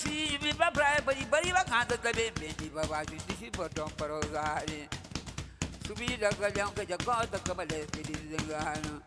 mocinho, vim pra praia, bari bacana também, vendi babagem, disse botão para usarem. Subi da galhão que já conta, cabalesque de desengano.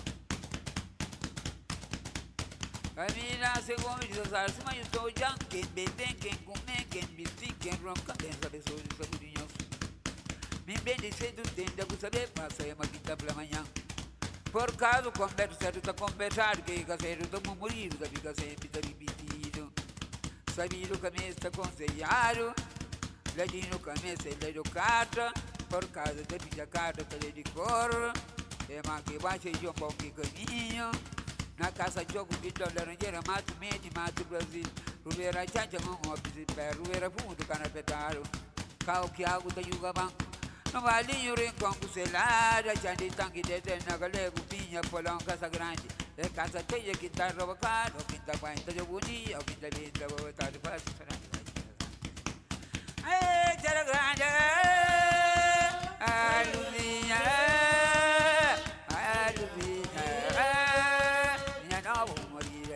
Caminha segundo de usar, se mais estou já, quem bebe, quem come, quem vestir, quem ronca, quem sabe sou de sabudinhos. Me bem cedo, tem de saber, passa uma quinta pela manhã. Por caso, conversa, tá conversar, que caseiro, tamo morir, que fica sempre tá repetido. Sabido que me está conselhado, ladino que me está educado, por causa da minha carta que de cor, é mais que baixa e um bom caminho. Na casa jogo de laranjeira, mato mede, mato Brasil. Ruveira chacha, mão, pé, ruveira fundo, canapetaro. Cal que algo da yuga banco. No valinho, rincão, selada, chande tanque de na galego, pinha, polão, casa grande. É casa cheia que tá rovocado, que tá quente de bonita, que tá linda, vou estar de fácil. Aê, tira grande, a luzinha, a luzinha, minha nova morida,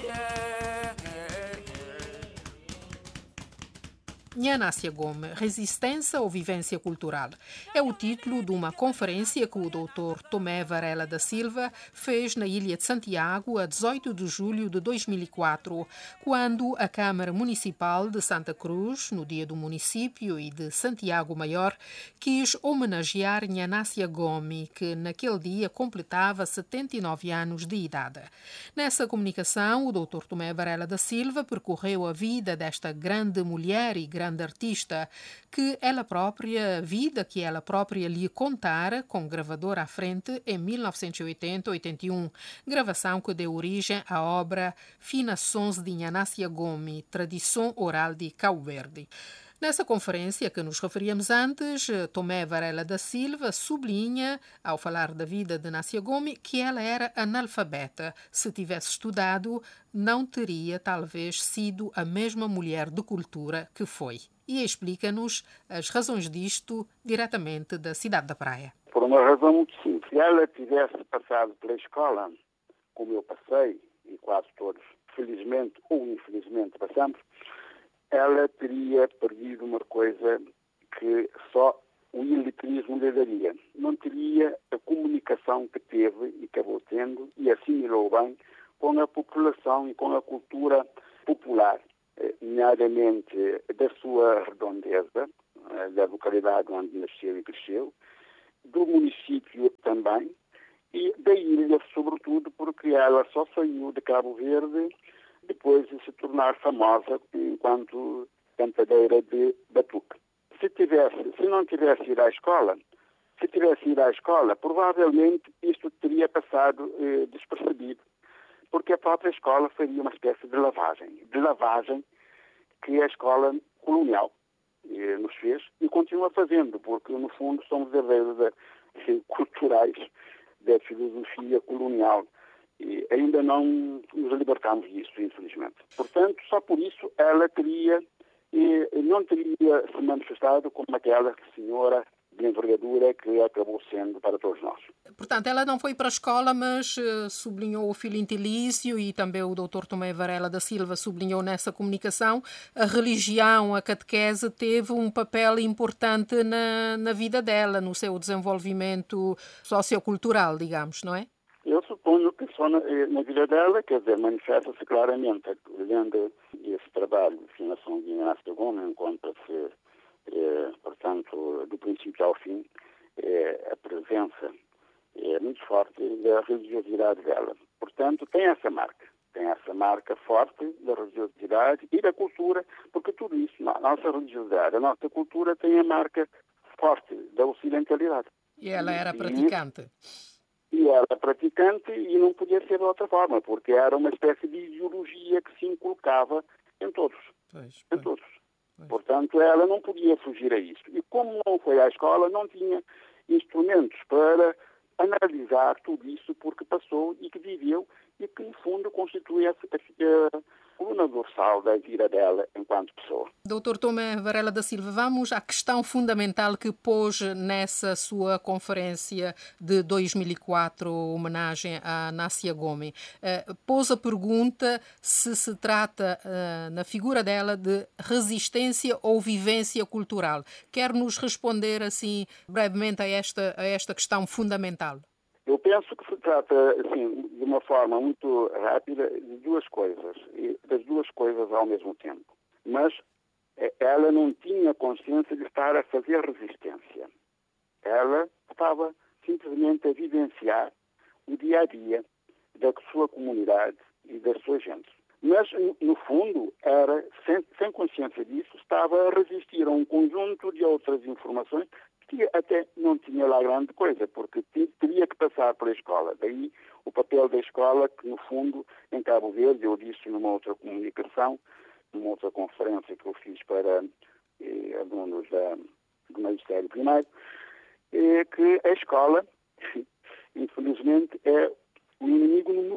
Nhanácia Gomes, Resistência ou Vivência Cultural, é o título de uma conferência que o Dr. Tomé Varela da Silva fez na Ilha de Santiago a 18 de julho de 2004, quando a Câmara Municipal de Santa Cruz, no dia do município e de Santiago Maior, quis homenagear Nhanácia Gomes, que naquele dia completava 79 anos de idade. Nessa comunicação, o Dr. Tomé Varela da Silva percorreu a vida desta grande mulher e grande artista, que ela própria lhe contara com gravador à frente em 1980-81, gravação que deu origem à obra Fina Sons de Nhanácia Gomes, Tradição Oral de Cabo Verde. Nessa conferência que nos referíamos antes, Tomé Varela da Silva sublinha, ao falar da vida de Nhanácia Gomes, que ela era analfabeta. Se tivesse estudado, não teria, talvez, sido a mesma mulher de cultura que foi. E explica-nos as razões disto diretamente da cidade da Praia. Por uma razão muito simples. Se ela tivesse passado pela escola, como eu passei, e quase todos, felizmente ou infelizmente passamos, ela teria perdido uma coisa que só o iletrismo lhe daria. Não teria a comunicação que teve e acabou tendo e assimilou bem com a população e com a cultura popular, nomeadamente da sua redondeza, da localidade onde nasceu e cresceu, do município também e da ilha, sobretudo, porque ela só saiu de Cabo Verde depois de se tornar famosa enquanto cantadeira de batuque. Se não tivesse ido à escola, provavelmente isto teria passado despercebido, porque a própria escola faria uma espécie de lavagem que a escola colonial nos fez e continua fazendo, porque no fundo somos herdeiros culturais da filosofia colonial. E ainda não nos libertamos disso, infelizmente. Portanto, só por isso ela não teria se manifestado como aquela senhora de envergadura que acabou sendo para todos nós. Portanto, ela não foi para a escola, mas sublinhou o filintilício e também o Dr. Tomé Varela da Silva sublinhou nessa comunicação. A religião, a catequese, teve um papel importante na vida dela, no seu desenvolvimento sociocultural, digamos, não é? Eu suponho que só na vida dela, quer dizer, manifesta-se claramente, lendo esse trabalho de Fundação de Nhanácia Gomes, encontra-se, portanto, do princípio ao fim, a presença muito forte da religiosidade dela. Portanto, tem essa marca forte da religiosidade e da cultura, porque tudo isso, a nossa religiosidade, a nossa cultura tem a marca forte da ocidentalidade. E ela era praticante. E era praticante e não podia ser de outra forma, porque era uma espécie de ideologia que se inculcava em todos. Pois. Portanto, ela não podia fugir a isso. E como não foi à escola, não tinha instrumentos para analisar tudo isso porque passou e que viveu e que, no fundo, constitui coluna dorsal da vida dela enquanto pessoa. Dr. Tomé Varela da Silva, vamos à questão fundamental que pôs nessa sua conferência de 2004, homenagem a Nácia Gomes. Pôs a pergunta se trata, na figura dela, de resistência ou vivência cultural. Quer nos responder, assim, brevemente a esta questão fundamental? Eu penso que se trata, assim, de uma forma muito rápida, de duas coisas, e das duas coisas ao mesmo tempo. Mas ela não tinha consciência de estar a fazer resistência. Ela estava simplesmente a vivenciar o dia-a-dia da sua comunidade e da sua gente. Mas, no fundo, era, sem consciência disso, estava a resistir a um conjunto de outras informações que até não tinha lá grande coisa, porque teria que passar pela escola. Daí o papel da escola, que no fundo, em Cabo Verde, eu disse numa outra comunicação, numa outra conferência que eu fiz para alunos do magistério primário, que a escola, infelizmente, é o inimigo número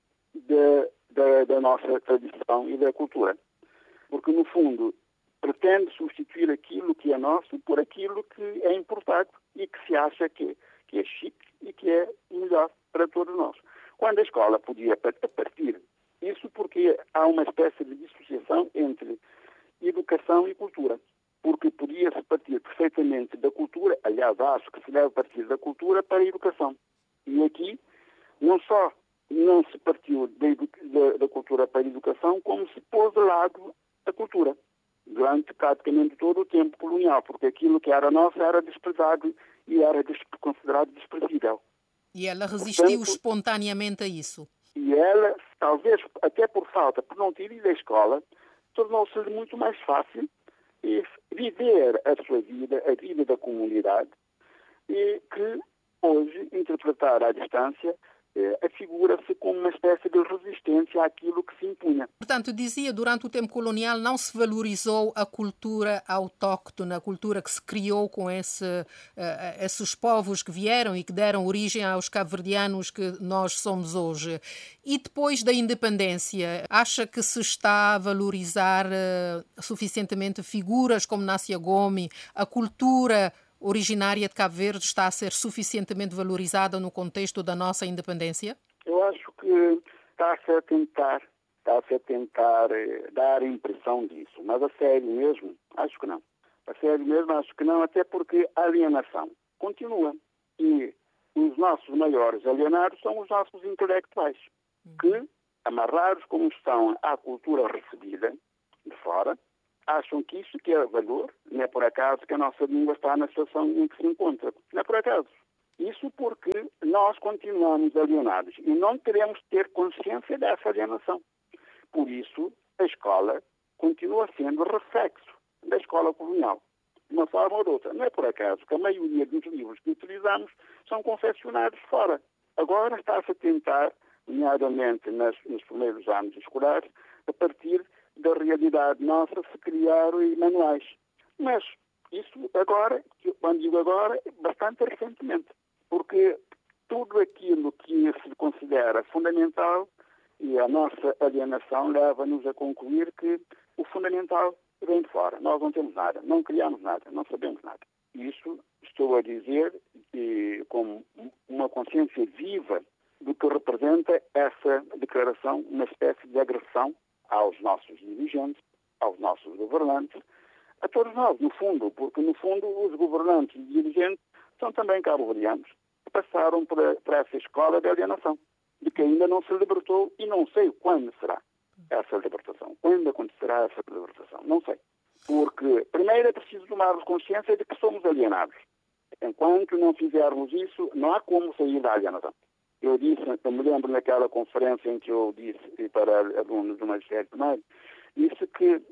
1 da nossa tradição e da cultura. Porque, no fundo, pretende substituir aquilo que é nosso por aquilo que é importado e que se acha que é chique e que é melhor para todos nós. Quando a escola podia partir isso, porque há uma espécie de dissociação entre educação e cultura. Porque podia-se partir perfeitamente da cultura, aliás, acho que se deve partir da cultura para a educação. E aqui, não só não se partiu da cultura para a educação, como se pôs de lado a cultura durante praticamente todo o tempo colonial, porque aquilo que era nosso era desprezado e era considerado desprezível. E ela resistiu espontaneamente a isso. E ela, talvez até por não ter ido à escola, tornou-se muito mais fácil viver a sua vida, a vida da comunidade, e que hoje, interpretar à distância, afigura-se como uma espécie de resistência àquilo que se impunha. Portanto, dizia, durante o tempo colonial não se valorizou a cultura autóctone, a cultura que se criou com esses povos que vieram e que deram origem aos cabo-verdianos que nós somos hoje. E depois da independência, acha que se está a valorizar suficientemente figuras como Nácia Gomes, a cultura originária de Cabo Verde está a ser suficientemente valorizada no contexto da nossa independência? Eu acho que está-se a tentar dar a impressão disso, mas a sério mesmo, acho que não. A sério mesmo, acho que não, até porque a alienação continua. E os nossos maiores alienados são os nossos intelectuais, que, amarrados como estão à cultura recebida de fora, acham que isso que é valor, não é por acaso que a nossa língua está na situação em que se encontra. Não é por acaso. Isso porque nós continuamos alienados e não queremos ter consciência dessa alienação. Por isso, a escola continua sendo reflexo da escola colonial, de uma forma ou de outra. Não é por acaso que a maioria dos livros que utilizamos são confeccionados fora. Agora está-se a tentar, nomeadamente nos primeiros anos escolares, a partir da realidade nossa, se criar manuais. Mas isso agora, quando digo agora, bastante recentemente. Porque tudo aquilo que se considera fundamental e a nossa alienação leva-nos a concluir que o fundamental vem de fora. Nós não temos nada, não criamos nada, não sabemos nada. Isso estou a dizer com uma consciência viva do que representa essa declaração, uma espécie de agressão aos nossos dirigentes, aos nossos governantes, a todos nós, no fundo, porque, no fundo, os governantes e dirigentes são também cabo-verdianos, que passaram por essa escola de alienação, de que ainda não se libertou e não sei quando será essa libertação. Quando acontecerá essa libertação? Não sei. Porque, primeiro, é preciso tomarmos consciência de que somos alienados. Enquanto não fizermos isso, não há como sair da alienação. Eu me lembro naquela conferência em que eu disse para alunos do magistério primário, disse que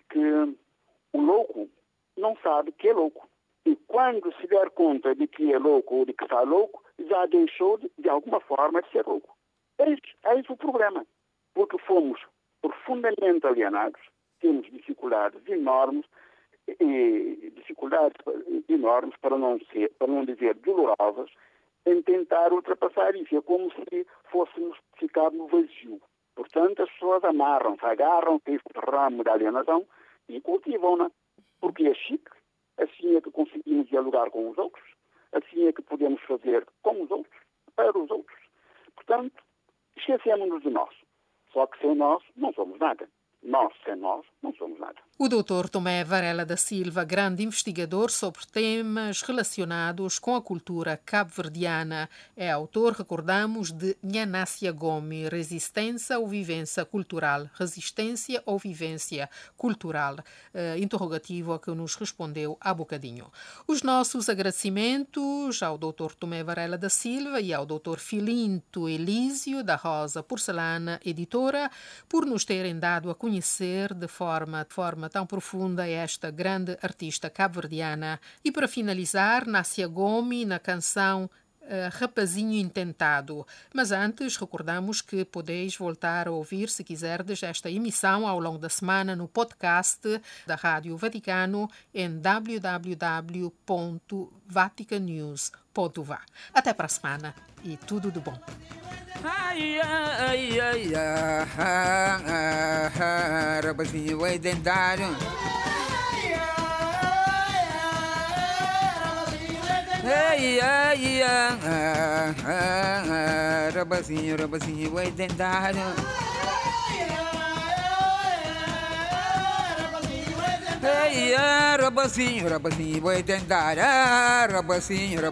o louco não sabe que é louco. E quando se der conta de que é louco ou de que está louco, já deixou de alguma forma de ser louco. Eis o problema. Porque fomos profundamente alienados, temos dificuldades enormes, para não dizer dolorosas, em tentar ultrapassar isso. É como se fôssemos ficar no vazio. Portanto, as pessoas amarram-se, agarram-se a esse ramo da alienação e cultivam-na, porque é chique, assim é que conseguimos dialogar com os outros, assim é que podemos fazer com os outros, para os outros. Portanto, esquecemos-nos de nós. Só que sem nós não somos nada. Nós, sem nós, não somos nada. O Dr. Tomé Varela da Silva, grande investigador sobre temas relacionados com a cultura cabo-verdiana, é autor, recordamos, de Nhanácia Gomi, Resistência ou Vivência Cultural. Resistência ou Vivência Cultural. Interrogativo a que nos respondeu há bocadinho. Os nossos agradecimentos ao Dr. Tomé Varela da Silva e ao Dr. Filinto Elísio da Rosa Porcelana, editora, por nos terem dado a conhecer de forma tão profunda esta grande artista cabo-verdiana. E para finalizar, Nácia Gomi na canção Rapazinho Intentado. Mas antes, recordamos que podeis voltar a ouvir, se quiserdes, esta emissão ao longo da semana no podcast da Rádio Vaticano em www.vaticanews.va. Até para a semana e tudo de bom. Ai, ai, ai, ai, rapazinho vai tentar. Ai, ai, ai, rapazinho vai tentar. Ei, rapazinho vai tentar. Rapazinho,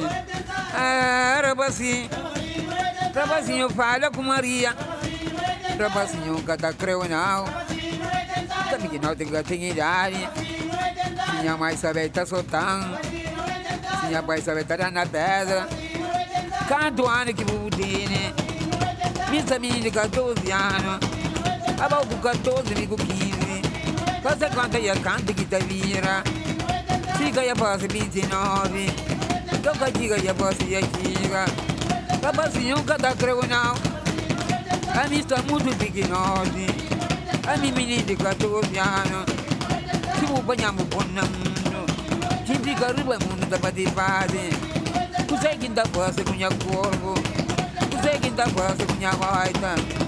rapazinho fala com Maria. Rapazinho cata creu não. Também que não tem idade. Minha mãe sabe tá soltando. Minha pai sabe tá na pedra. Canto ano que vou ter, né? Minha menina de 14 anos. Abau com 14, amigo 15. Você canta e canta que tá vira. Fica e passa 29. Toca diga e passa e diga. Rapazinho cata creu não. A minha está muito pequenosa. A minha menina de 14 anos. Se o banhamos por não. Se fica riba mundo da bate-bate. Você que ainda passa com minha corpo. Você que ainda passa com minha baita.